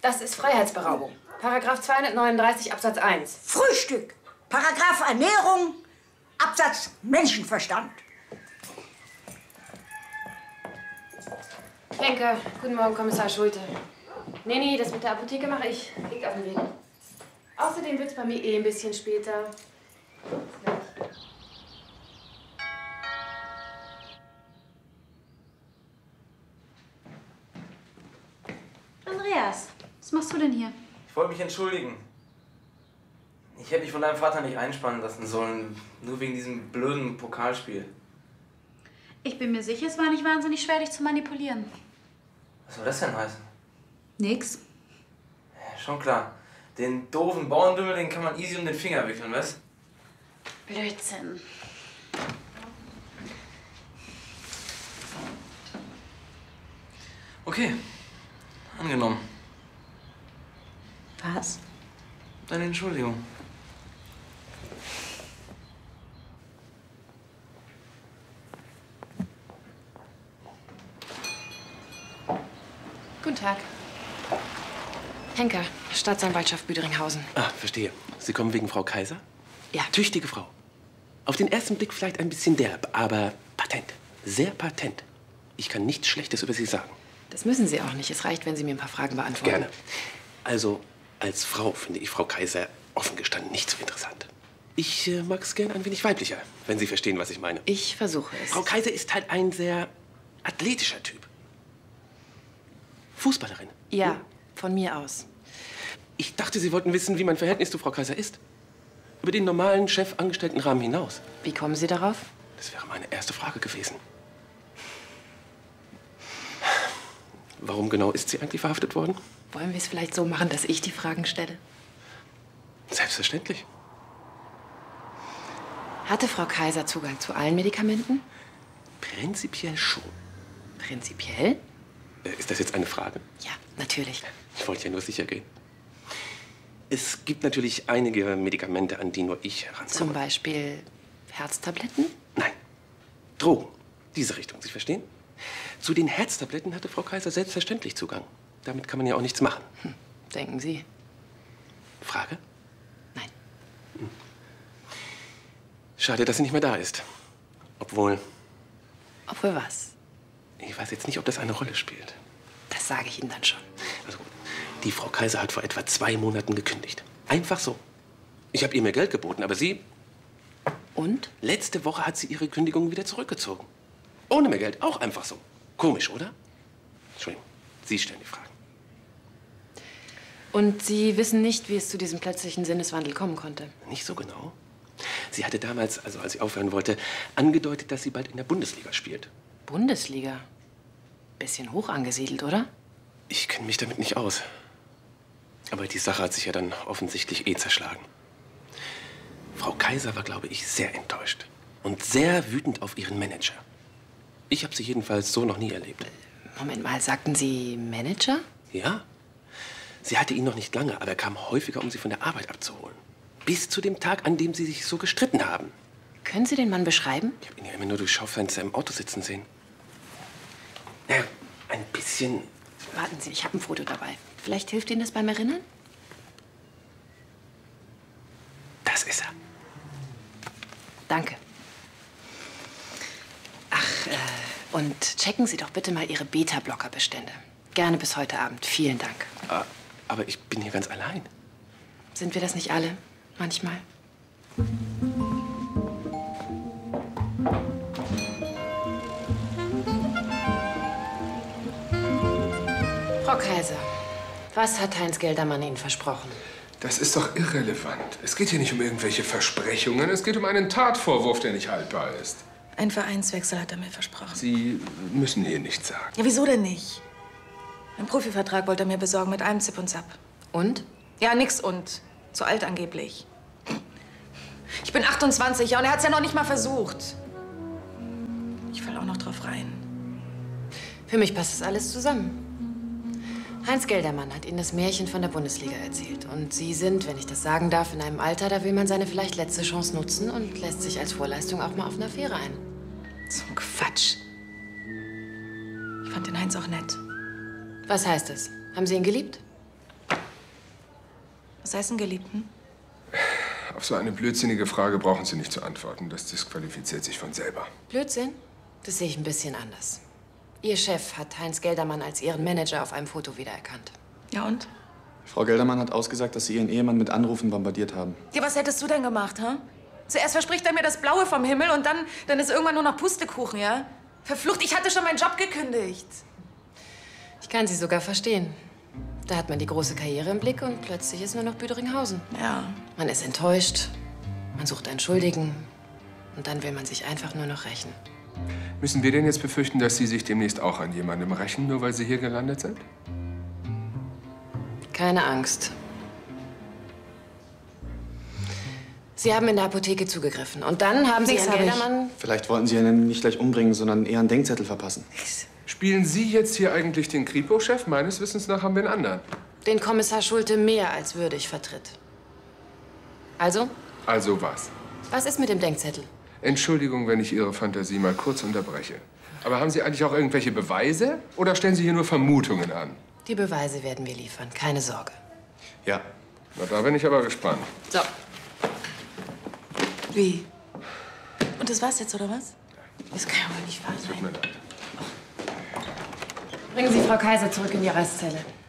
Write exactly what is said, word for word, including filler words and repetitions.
Das ist Freiheitsberaubung. Paragraph zweihundertneununddreißig Absatz eins. Frühstück. Paragraph Ernährung. Absatz Menschenverstand. Henker, guten Morgen, Kommissar Schulte. Nee, nee, das mit der Apotheke mache ich. Liegt auf dem Weg. Außerdem wird's bei mir eh ein bisschen später. Andreas, was machst du denn hier? Ich wollte mich entschuldigen. Ich hätte mich von deinem Vater nicht einspannen lassen sollen, nur wegen diesem blöden Pokalspiel. Ich bin mir sicher, es war nicht wahnsinnig schwer, dich zu manipulieren. Was soll das denn heißen? Nix. Ja, schon klar. Den doofen Bauerndümmel, den kann man easy um den Finger wickeln, weißt? Blödsinn. Okay. Angenommen. Was? Deine Entschuldigung. Guten Tag. Henker, Staatsanwaltschaft Büderinghausen. Ah, verstehe. Sie kommen wegen Frau Kaiser? Ja. Tüchtige Frau. Auf den ersten Blick vielleicht ein bisschen derb, aber patent. Sehr patent. Ich kann nichts Schlechtes über Sie sagen. Das müssen Sie auch nicht. Es reicht, wenn Sie mir ein paar Fragen beantworten. Gerne. Also, als Frau finde ich Frau Kaiser offen gestanden nicht so interessant. Ich äh, mag es gern ein wenig weiblicher, wenn Sie verstehen, was ich meine. Ich versuche es. Frau Kaiser ist halt ein sehr athletischer Typ. Fußballerin. Ja, von mir aus. Ich dachte, Sie wollten wissen, wie mein Verhältnis zu Frau Kaiser ist. Über den normalen Chefangestelltenrahmen hinaus. Wie kommen Sie darauf? Das wäre meine erste Frage gewesen. Warum genau ist sie eigentlich verhaftet worden? Wollen wir es vielleicht so machen, dass ich die Fragen stelle? Selbstverständlich. Hatte Frau Kaiser Zugang zu allen Medikamenten? Prinzipiell schon. Prinzipiell? Äh, ist das jetzt eine Frage? Ja, natürlich. Ich wollte ja nur sicher gehen. Es gibt natürlich einige Medikamente, an die nur ich herankomme. Zum Beispiel Herztabletten? Nein. Drogen. Diese Richtung, Sie verstehen? Zu den Herztabletten hatte Frau Kaiser selbstverständlich Zugang. Damit kann man ja auch nichts machen. Hm, denken Sie? Frage? Nein. Hm. Schade, dass sie nicht mehr da ist. Obwohl... Obwohl was? Ich weiß jetzt nicht, ob das eine Rolle spielt. Das sage ich Ihnen dann schon. Also gut. Die Frau Kaiser hat vor etwa zwei Monaten gekündigt. Einfach so. Ich habe ihr mehr Geld geboten, aber sie... Und? Letzte Woche hat sie ihre Kündigung wieder zurückgezogen. Ohne mehr Geld, auch einfach so. Komisch, oder? Entschuldigung, Sie stellen die Fragen. Und Sie wissen nicht, wie es zu diesem plötzlichen Sinneswandel kommen konnte? Nicht so genau. Sie hatte damals, also als sie aufhören wollte, angedeutet, dass sie bald in der Bundesliga spielt. Bundesliga? Bisschen hoch angesiedelt, oder? Ich kenne mich damit nicht aus. Aber die Sache hat sich ja dann offensichtlich eh zerschlagen. Frau Kaiser war, glaube ich, sehr enttäuscht. Und sehr wütend auf ihren Manager. Ich habe sie jedenfalls so noch nie erlebt. Moment mal, sagten Sie Manager? Ja. Sie hatte ihn noch nicht lange, aber er kam häufiger, um sie von der Arbeit abzuholen. Bis zu dem Tag, an dem sie sich so gestritten haben. Können Sie den Mann beschreiben? Ich habe ihn ja immer nur durch Schaufenster im Auto sitzen sehen. Naja, ein bisschen... Warten Sie, ich habe ein Foto dabei. Vielleicht hilft Ihnen das beim Erinnern? Das ist er. Danke. Ach, äh, und checken Sie doch bitte mal Ihre Beta-Blocker-Bestände. Gerne bis heute Abend. Vielen Dank. Ah, aber ich bin hier ganz allein. Sind wir das nicht alle? Manchmal? Frau Kaiser, was hat Heinz Geldermann Ihnen versprochen? Das ist doch irrelevant. Es geht hier nicht um irgendwelche Versprechungen. Es geht um einen Tatvorwurf, der nicht haltbar ist. Ein Vereinswechsel hat er mir versprochen. Sie müssen hier nichts sagen. Ja, wieso denn nicht? Einen Profivertrag wollte er mir besorgen mit einem Zip und Zap. Und? Ja, nix und. Zu alt angeblich. Ich bin achtundzwanzig, ja, und er hat's ja noch nicht mal versucht. Ich fall auch noch drauf rein. Für mich passt das alles zusammen. Heinz Geldermann hat Ihnen das Märchen von der Bundesliga erzählt. Und Sie sind, wenn ich das sagen darf, in einem Alter, da will man seine vielleicht letzte Chance nutzen und lässt sich als Vorleistung auch mal auf eine Affäre ein. So ein Quatsch. Ich fand den Heinz auch nett. Was heißt das? Haben Sie ihn geliebt? Was heißt denn Geliebten? Auf so eine blödsinnige Frage brauchen Sie nicht zu antworten. Das disqualifiziert sich von selber. Blödsinn? Das sehe ich ein bisschen anders. Ihr Chef hat Heinz Geldermann als ihren Manager auf einem Foto wiedererkannt. Ja und? Frau Geldermann hat ausgesagt, dass Sie Ihren Ehemann mit Anrufen bombardiert haben. Ja, was hättest du denn gemacht, hä? Zuerst verspricht er mir das Blaue vom Himmel und dann, dann ist irgendwann nur noch Pustekuchen, ja? Verflucht, ich hatte schon meinen Job gekündigt. Ich kann sie sogar verstehen. Da hat man die große Karriere im Blick und plötzlich ist nur noch Büderinghausen. Ja. Man ist enttäuscht, man sucht einen Schuldigen und dann will man sich einfach nur noch rächen. Müssen wir denn jetzt befürchten, dass Sie sich demnächst auch an jemandem rächen, nur weil Sie hier gelandet sind? Keine Angst. Sie haben in der Apotheke zugegriffen und dann haben Sie Nix Herrn hab ich. Geldermann... Vielleicht wollten Sie ihn nicht gleich umbringen, sondern eher einen Denkzettel verpassen. Spielen Sie jetzt hier eigentlich den Kripo-Chef? Meines Wissens nach haben wir einen anderen. den Kommissar Schulte mehr als würdig vertritt. Also, Also was? was ist mit dem Denkzettel? Entschuldigung, wenn ich Ihre Fantasie mal kurz unterbreche. Aber haben Sie eigentlich auch irgendwelche Beweise oder stellen Sie hier nur Vermutungen an? Die Beweise werden wir liefern, keine Sorge. Ja. Na, da bin ich aber gespannt. So. Wie? Und das war's jetzt, oder was? Das kann ja wohl nicht wahr Tut sein. mir leid. Bringen Sie Frau Kaiser zurück in die Arrestzelle.